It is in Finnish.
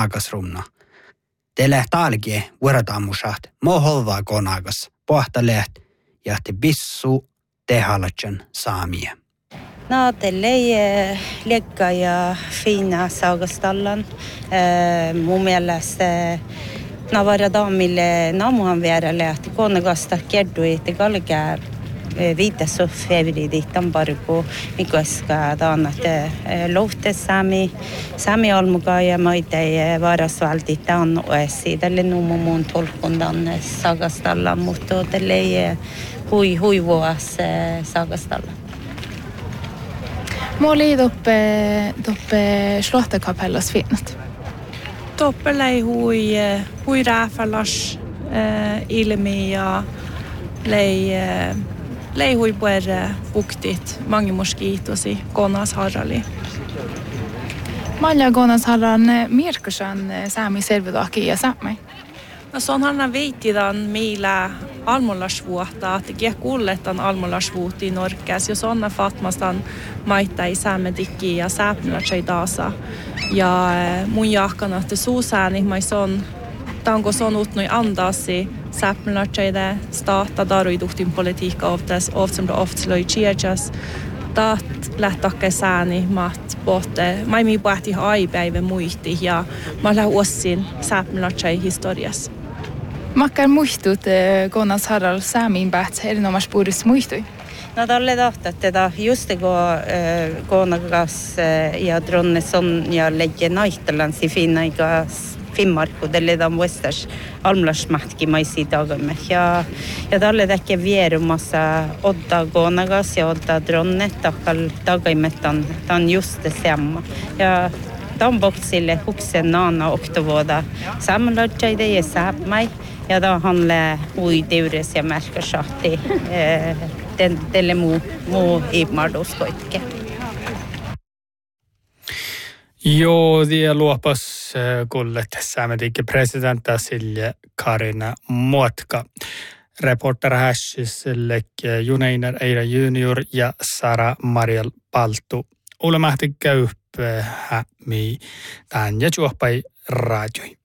akasrumna. Teille talkie vuorotaamusaht moholvaa konakas pohtaleht jahti bissu tehalatjan saamia. No teille lekka ja fina sagastallan. Mun mielestä Navara daamille namuhan vierelle lähti konagasta kertoi, että kalkea viitassu fevridittan parku mikoska taanat lohte sami almuga ja maitei varasvaltit on oesi tälle muun tolkundan sagastalla mutta tälle huivuas sagastalla. Mä oli toppe slottekapellas finnat. Toppelei hui rääfällas ilmi ja lei hui puer buktit mange moskitosi konas harrali. Malja konas harran mirkusan saami selvidaki ja saamai. No son hanna veitidan meillä almolasvuotta, että kiek kulletan almolasvuutti norkkäs ja sonna fatmastan maittai saamedikki ja sääpnätsei daasa. Ja mun jahkan että suusääni mai son tanko son utnoi andasi sääpnätseide staata daruiduktin politiikka oftsam da oftsloi chiajas. Taat lähtakka sääni mat botte mai mi bahti aipäivä muisti ja mä lähe ossin sääpnätsei historias. Makkar muistut konas harral saamin päät erinomas puudus muistui. No tälle tahtat just konakas ja dronne son ja legge naihtalansi finnaikas Finnmarku tälle dan vestas almlasmahtki maisi tagamme. Ja tälle täkke vierumassa odda konagas ja odda dronne takal tagaimettan tan just det samma. Ja dan boksille huksen nana oktovoda sammanlodjaide ja saapmai. Ja da handler ui deures ja märkasahti tälle muu iipmardoskoitke. Joo, det luopas kullet saametikki presidentta Silje Karina Muotka. Reporter Hässiselle Juneiner Eira Junior ja Sara Mariel Paltu. Ulemahti käyppä mi tän ja juopai radioi.